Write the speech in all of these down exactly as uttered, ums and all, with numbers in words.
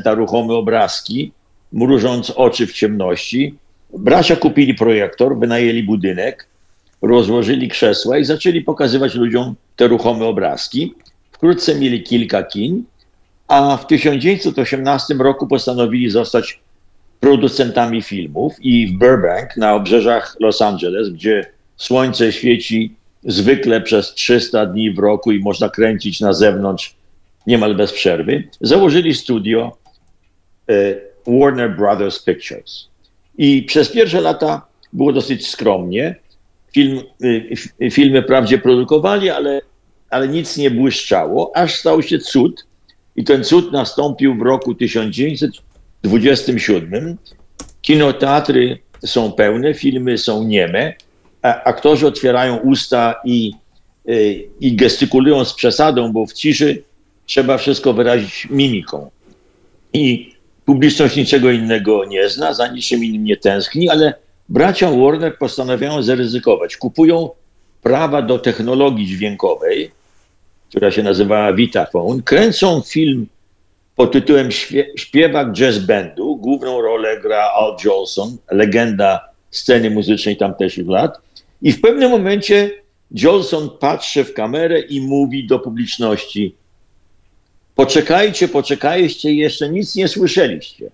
producenta ruchome obrazki, mrużąc oczy w ciemności. Bracia kupili projektor, wynajęli budynek, rozłożyli krzesła i zaczęli pokazywać ludziom te ruchome obrazki. Wkrótce mieli kilka kin, a w tysiąc dziewięćset osiemnastym roku postanowili zostać producentami filmów i w Burbank na obrzeżach Los Angeles, gdzie słońce świeci zwykle przez trzysta dni w roku i można kręcić na zewnątrz niemal bez przerwy, założyli studio e, Warner Brothers Pictures. I przez pierwsze lata było dosyć skromnie. Film, e, filmy wprawdzie produkowali, ale, ale nic nie błyszczało, aż stał się cud. I ten cud nastąpił w roku tysiąc dziewięćset dwudziestym siódmym. Kinoteatry są pełne, filmy są nieme, a aktorzy otwierają usta i, i gestykulują z przesadą, bo w ciszy trzeba wszystko wyrazić mimiką. I publiczność niczego innego nie zna, za niczym innym nie tęskni, ale bracia Warner postanawiają zaryzykować. Kupują prawa do technologii dźwiękowej, która się nazywa Vitaphone. Kręcą film pod tytułem Śpiewak jazz bandu. Główną rolę gra Al Jolson, legenda sceny muzycznej tamtejszych lat. I w pewnym momencie Jolson patrzy w kamerę i mówi do publiczności: poczekajcie, poczekajcie, jeszcze nic nie słyszeliście.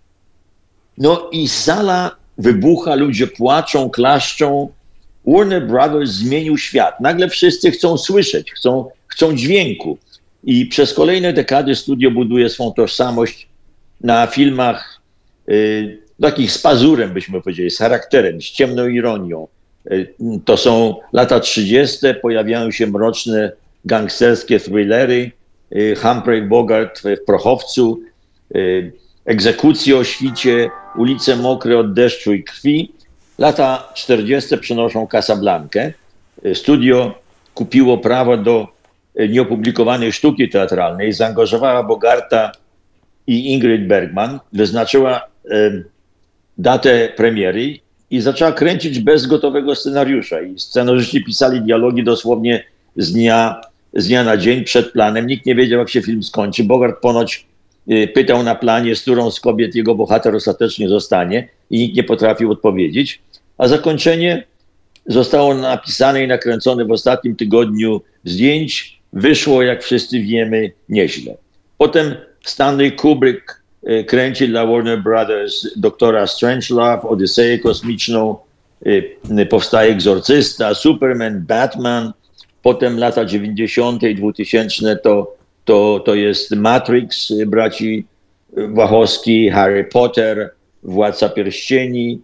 No i sala wybucha, ludzie płaczą, klaszczą. Warner Brothers zmienił świat. Nagle wszyscy chcą słyszeć, chcą, chcą dźwięku. I przez kolejne dekady studio buduje swą tożsamość na filmach y, takich z pazurem, byśmy powiedzieli, z charakterem, z ciemną ironią. Y, to są lata trzydzieste, pojawiają się mroczne, gangsterskie thrillery, y, Humphrey Bogart w Prochowcu, y, Egzekucje o świcie, Ulice mokre od deszczu i krwi. Lata czterdzieste przynoszą Casablankę. Y, studio kupiło prawo do nieopublikowanej sztuki teatralnej, zaangażowała Bogarta i Ingrid Bergman, wyznaczyła y, datę premiery i zaczęła kręcić bez gotowego scenariusza. I scenarzyści pisali dialogi dosłownie z dnia, z dnia na dzień przed planem. Nikt nie wiedział, jak się film skończy. Bogart ponoć y, pytał na planie, z którą z kobiet jego bohater ostatecznie zostanie i nikt nie potrafił odpowiedzieć. A zakończenie zostało napisane i nakręcone w ostatnim tygodniu zdjęć. Wyszło, jak wszyscy wiemy, nieźle. Potem Stanley Kubrick y, kręci dla Warner Brothers Doktora Strangelove, Odyseję kosmiczną, y, y, powstaje Egzorcysta, Superman, Batman. Potem lata dziewięćdziesiąte i dwutysięczne to, to, to jest Matrix y, braci Wachowski, Harry Potter, Władca Pierścieni.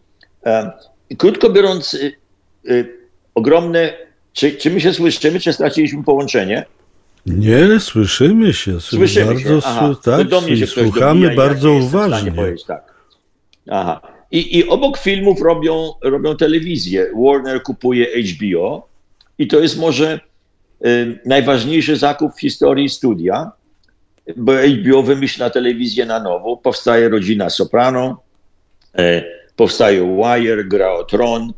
Y, krótko biorąc, y, y, ogromne... Czy, czy my się słyszymy, czy straciliśmy połączenie? Nie, słyszymy się. Słyszymy bardzo, się. Aha. Tak, do mnie się słuchamy dobija, bardzo ja nie uważnie. Tak. Aha. I, I obok filmów robią, robią telewizję. Warner kupuje H B O i to jest może y, najważniejszy zakup w historii studia, bo H B O wymyśla telewizję na nowo. Powstaje Rodzina Soprano, y, powstaje Wire, Gra o Tron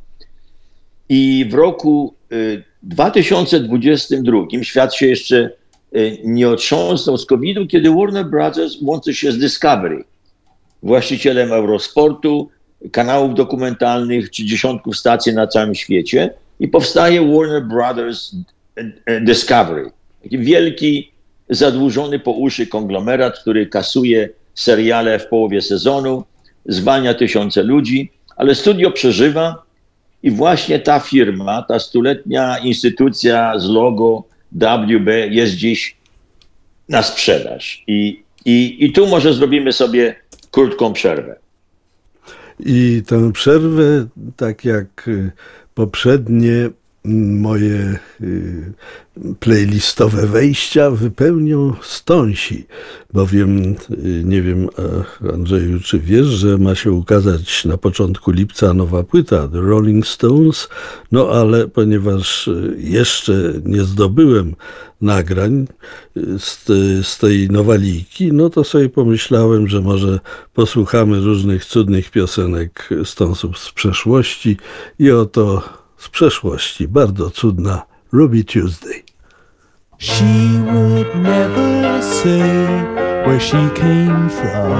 i w roku y, dwa tysiące dwudziestym drugim świat się jeszcze nie otrząsnął z kowida, kiedy Warner Brothers łączy się z Discovery, właścicielem Eurosportu, kanałów dokumentalnych czy dziesiątków stacji na całym świecie i powstaje Warner Brothers Discovery. Taki wielki, zadłużony po uszy konglomerat, który kasuje seriale w połowie sezonu, zwalnia tysiące ludzi, ale studio przeżywa. I właśnie ta firma, ta stuletnia instytucja z logo W B jest dziś na sprzedaż. I, i, i tu może zrobimy sobie krótką przerwę. I tę przerwę, tak jak poprzednie moje playlistowe wejścia, wypełnią Stonesi, bowiem nie wiem, Andrzeju, czy wiesz, że ma się ukazać na początku lipca nowa płyta The Rolling Stones, no ale ponieważ jeszcze nie zdobyłem nagrań z, z tej nowalijki, no to sobie pomyślałem, że może posłuchamy różnych cudnych piosenek Stonesów z przeszłości i oto z przeszłości bardzo cudna Ruby Tuesday. She would never say where she came from.